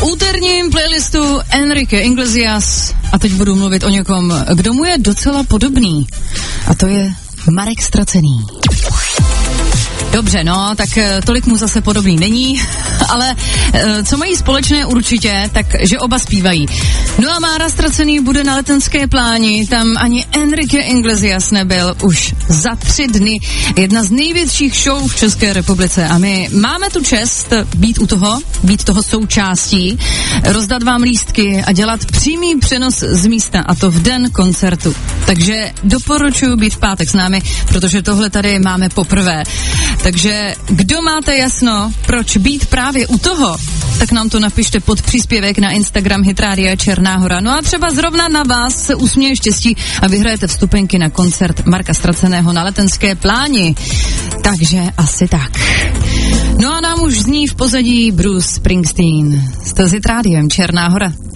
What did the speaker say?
úterním playlistu Enrique Iglesias a teď budu mluvit o někom, kdo mu je docela podobný. A to je Marek Ztracený. Dobře, no, tak tolik mu zase podobný není, ale co mají společné určitě, tak že oba zpívají. No a Mára Ztracený bude na Letenské pláni, tam ani Enrique Iglesias nebyl už za 3 dny. Jedna z největších show v České republice a my máme tu čest být toho součástí, rozdat vám lístky a dělat přímý přenos z místa a to v den koncertu. Takže doporučuji být v pátek s námi, protože tohle tady máme poprvé. Takže kdo máte jasno, proč být právě u toho, tak nám to napište pod příspěvek na Instagram Hit Rádia Černá Hora. No a třeba zrovna na vás se usměje štěstí a vyhrajete vstupenky na koncert Marka Ztraceného na Letenské pláni. Takže asi tak. No a nám už zní v pozadí Bruce Springsteen. Jste s Hit Rádiem Černá Hora.